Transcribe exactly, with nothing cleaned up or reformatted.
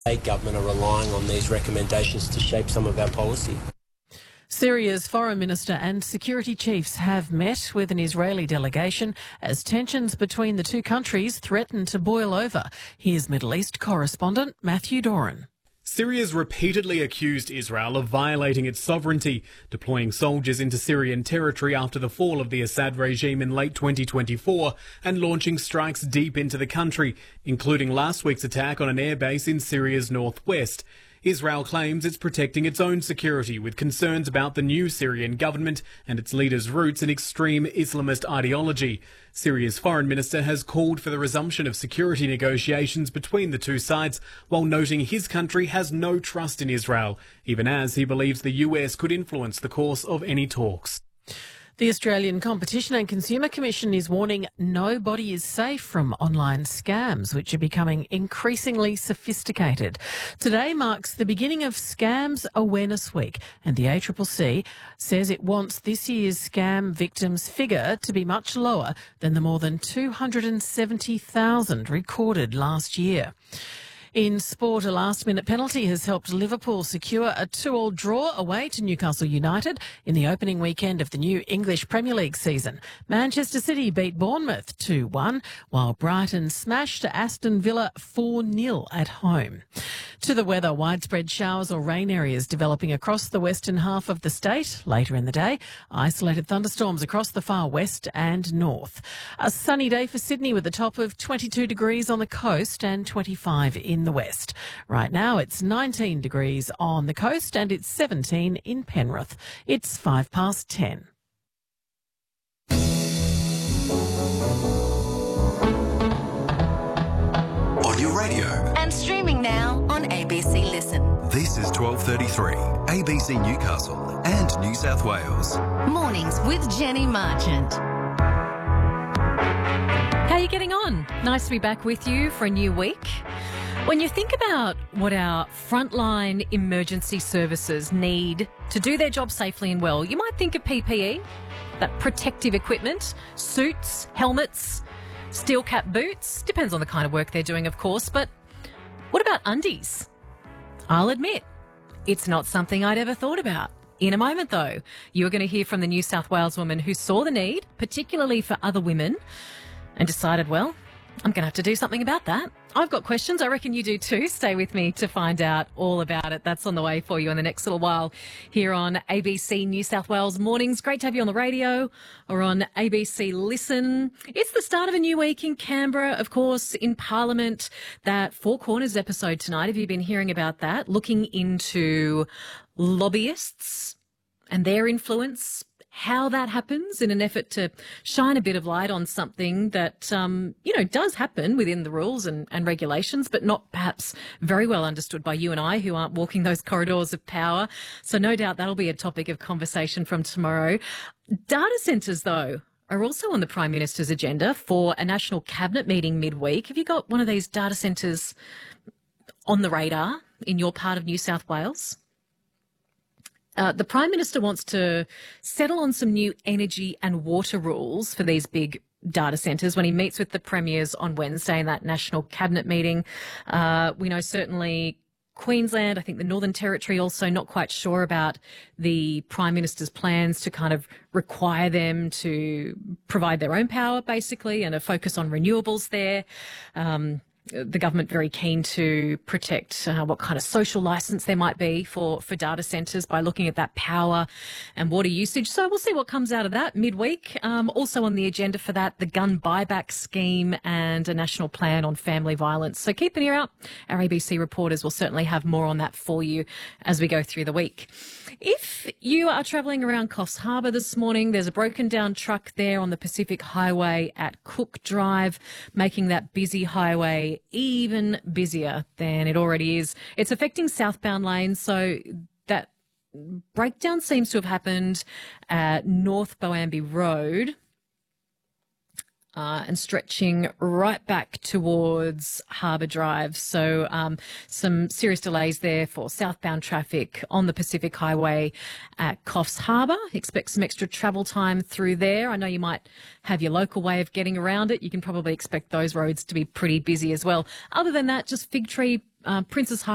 State government are relying on these recommendations to shape some of our policy. Syria's foreign minister and security chiefs have met with an Israeli delegation as tensions between the two countries threaten to boil over. Here's Middle East correspondent Matthew Doran. Syria's repeatedly accused Israel of violating its sovereignty, deploying soldiers into Syrian territory after the fall of the Assad regime in late twenty twenty-four and launching strikes deep into the country, including last week's attack on an airbase in Syria's northwest. Israel claims it's protecting its own security with concerns about the new Syrian government and its leaders' roots in extreme Islamist ideology. Syria's foreign minister has called for the resumption of security negotiations between the two sides, while noting his country has no trust in Israel, even as he believes the U S could influence the course of any talks. The Australian Competition and Consumer Commission is warning nobody is safe from online scams, which are becoming increasingly sophisticated. Today marks the beginning of Scams Awareness Week, and the A C C C says it wants this year's scam victims figure to be much lower than the more than two hundred seventy thousand recorded last year. In sport, a last-minute penalty has helped Liverpool secure a two-all draw away to Newcastle United in the opening weekend of the new English Premier League season. Manchester City beat Bournemouth two one, while Brighton smashed Aston Villa four nil at home. To the weather, widespread showers or rain areas developing across the western half of the state later in the day. Isolated thunderstorms across the far west and north. A sunny day for Sydney with a top of twenty-two degrees on the coast and twenty-five in the west. Right now it's nineteen degrees on the coast and it's seventeen in Penrith. It's five past ten. Audio radio. And streaming now on A B C Listen. This is twelve thirty-three, A B C Newcastle and New South Wales. Mornings with Jenny Marchant. How are you getting on? Nice to be back with you for a new week. When you think about what our frontline emergency services need to do their job safely and well, you might think of P P E, that protective equipment, suits, helmets, steel cap boots. Depends on the kind of work they're doing, of course. But what about undies? I'll admit, it's not something I'd ever thought about. In a moment, though, you're going to hear from the New South Wales woman who saw the need, particularly for other women, and decided, well, I'm going to have to do something about that. I've got questions. I reckon you do too. Stay with me to find out all about it. That's on the way for you in the next little while here on A B C New South Wales Mornings. Great to have you on the radio or on A B C Listen. It's the start of a new week in Canberra, of course, in Parliament. That Four Corners episode tonight, have you been hearing about that? Looking into lobbyists and their influence, how that happens in an effort to shine a bit of light on something that, um, you know, does happen within the rules and, and regulations, but not perhaps very well understood by you and I who aren't walking those corridors of power. So no doubt that'll be a topic of conversation from tomorrow. Data centres, though, are also on the Prime Minister's agenda for a national cabinet meeting midweek. Have you got one of these data centres on the radar in your part of New South Wales? Uh, the Prime Minister wants to settle on some new energy and water rules for these big data centres when he meets with the premiers on Wednesday in that national cabinet meeting. Uh, we know certainly Queensland, I think the Northern Territory also not quite sure about the Prime Minister's plans to kind of require them to provide their own power, basically, and a focus on renewables there. Um, the government very keen to protect uh, what kind of social licence there might be for, for data centres by looking at that power and water usage. So we'll see what comes out of that midweek. Um, also on the agenda for that, the gun buyback scheme and a national plan on family violence. So keep an ear out. Our A B C reporters will certainly have more on that for you as we go through the week. If you are travelling around Coffs Harbour this morning, there's a broken down truck there on the Pacific Highway at Cook Drive, making that busy highway even busier than it already is. It's affecting southbound lanes, so that breakdown seems to have happened at North Boambi Road. Uh, and stretching right back towards Harbour Drive. So um, some serious delays there for southbound traffic on the Pacific Highway at Coffs Harbour. Expect some extra travel time through there. I know you might have your local way of getting around it. You can probably expect those roads to be pretty busy as well. Other than that, just Fig Tree, uh, Princess Highway.